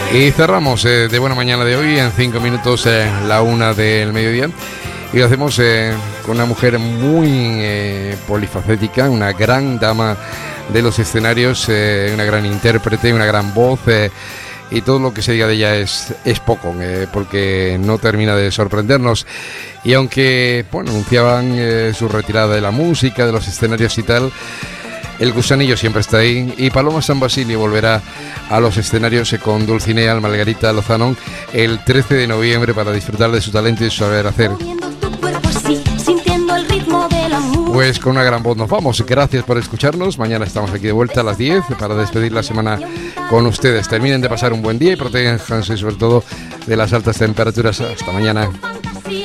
Y cerramos de buena mañana de hoy en 5 minutos, la 1 del mediodía. Y lo hacemos con una mujer muy polifacética, una gran dama de los escenarios, una gran intérprete, una gran voz. Y todo lo que se diga de ella es poco, porque no termina de sorprendernos. Y aunque, bueno, anunciaban su retirada de la música, de los escenarios y tal, el gusanillo siempre está ahí. Y Paloma San Basilio volverá a los escenarios con Dulcinea Margarita Lozano el 13 de noviembre para disfrutar de su talento y su saber hacer. Pues con una gran voz nos vamos. Gracias por escucharnos. Mañana estamos aquí de vuelta a las 10 para despedir la semana con ustedes. Terminen de pasar un buen día y protéjanse sobre todo de las altas temperaturas. Hasta mañana.